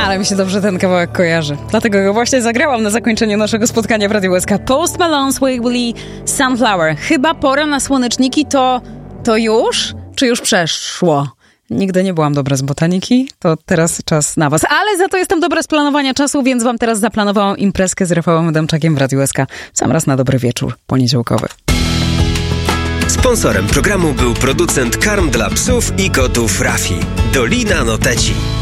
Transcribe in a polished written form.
Ale mi się dobrze ten kawałek kojarzy. Dlatego go właśnie zagrałam na zakończeniu naszego spotkania w Radiu SK. Post Malone, Sway Willie, Sunflower. Chyba pora na słoneczniki to już? Czy już przeszło? Nigdy nie byłam dobra z botaniki, to teraz czas na was. Ale za to jestem dobra z planowania czasu, więc wam teraz zaplanowałam imprezkę z Rafałem Adamczakiem w Radiu SK. W sam raz na dobry wieczór poniedziałkowy. Sponsorem programu był producent karm dla psów i kotów Rafi. Dolina Noteci.